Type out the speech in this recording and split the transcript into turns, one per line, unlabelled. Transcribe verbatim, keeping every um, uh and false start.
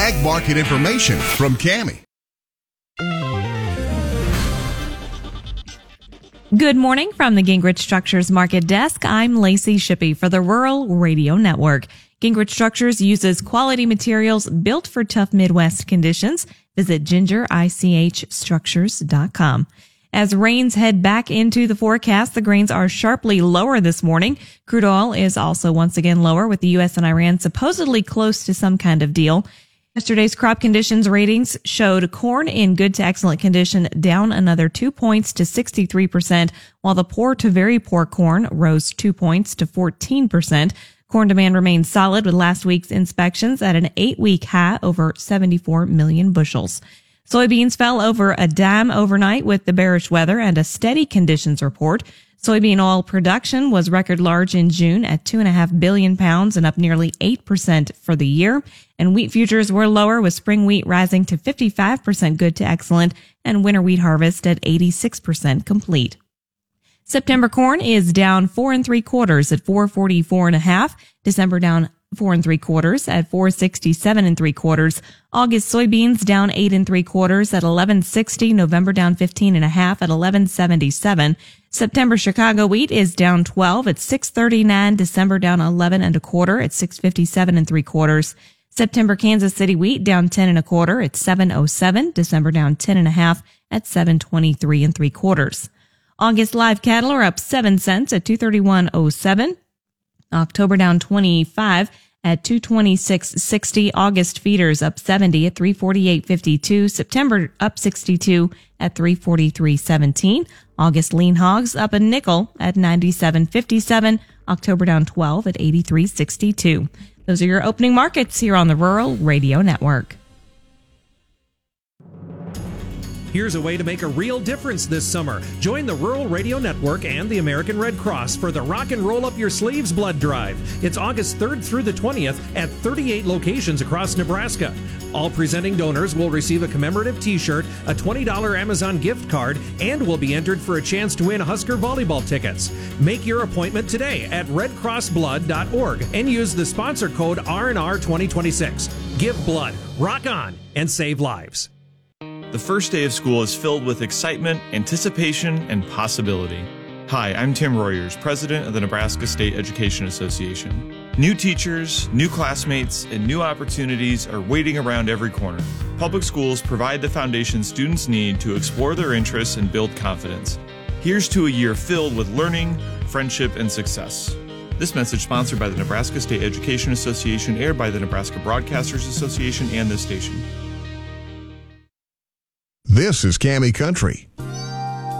ag market information from Cami.
Good morning from the Gingrich Structures Market Desk. I'm Lacey Shippey for the Rural Radio Network. Gingrich Structures uses quality materials built for tough Midwest conditions. Visit ginger ich structures dot com. As rains head back into the forecast, the grains are sharply lower this morning. Crude oil is also once again lower, with the U S and Iran supposedly close to some kind of deal. Yesterday's crop conditions ratings showed corn in good to excellent condition down another two points to sixty-three percent, while the poor to very poor corn rose two points to fourteen percent. Corn demand remains solid, with last week's inspections at an eight-week high over seventy-four million bushels. Soybeans fell over a dime overnight with the bearish weather and a steady conditions report. Soybean oil production was record large in June at two point five billion pounds and up nearly eight percent for the year. And wheat futures were lower, with spring wheat rising to fifty-five percent good to excellent and winter wheat harvest at eighty-six percent complete. September corn is down four and three quarters at four forty-four and a half. December down four and three quarters at four sixty-seven and three quarters. August soybeans down eight and three quarters at eleven sixty. November down fifteen and a half at eleven seventy-seven. September Chicago wheat is down twelve at six thirty-nine. December down eleven and a quarter at six fifty-seven and three quarters. September Kansas City wheat down ten and a quarter at seven oh seven. December down ten and a half at seven twenty-three and three quarters. August live cattle are up seven cents at two thirty-one oh seven. October down twenty-five at two twenty-six sixty. August feeders up seventy at three forty-eight fifty-two. September up sixty-two at three forty-three seventeen. August lean hogs up a nickel at ninety-seven fifty-seven. October down twelve at eighty-three sixty-two. Those are your opening markets here on the Rural Radio Network.
Here's a way to make a real difference this summer. Join the Rural Radio Network and the American Red Cross for the Rock and Roll Up Your Sleeves Blood Drive. It's August third through the twentieth at thirty-eight locations across Nebraska. All presenting donors will receive a commemorative t-shirt, a twenty dollars Amazon gift card, and will be entered for a chance to win Husker volleyball tickets. Make your appointment today at red cross blood dot org and use the sponsor code R N R twenty twenty-six. Give blood, rock on, and save lives.
The first day of school is filled with excitement, anticipation, and possibility. Hi, I'm Tim Royers, president of the Nebraska State Education Association. New teachers, new classmates, and new opportunities are waiting around every corner. Public schools provide the foundation students need to explore their interests and build confidence. Here's to a year filled with learning, friendship, and success. This message sponsored by the Nebraska State Education Association, aired by the Nebraska Broadcasters Association and this station.
This is Cami Country.